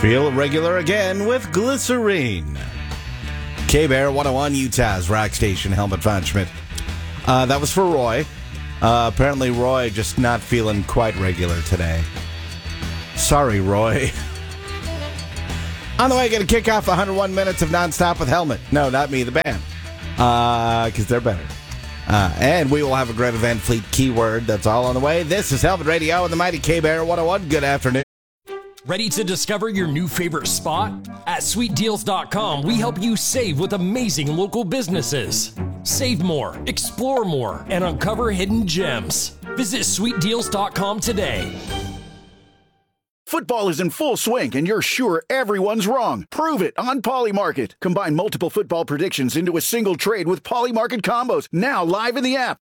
Feel regular again with Glycerine. K-Bear 101, Utah's rock station, Helmut von Schmidt. That was for Roy. Apparently Roy just not feeling quite regular today. Sorry, Roy. On the way, going to kick off 101 minutes of nonstop with Helmet. No, not me, the band. Because they're better. And we will have a Greta Van Fleet keyword. That's all on the way. This is Helmet Radio and the mighty K-Bear 101. Good afternoon. Ready to discover your new favorite spot? At SweetDeals.com, we help you save with amazing local businesses. Save more, explore more, and uncover hidden gems. Visit SweetDeals.com today. Football is in full swing, and you're sure everyone's wrong. Prove it on Polymarket. Combine multiple football predictions into a single trade with Polymarket combos, now live in the app.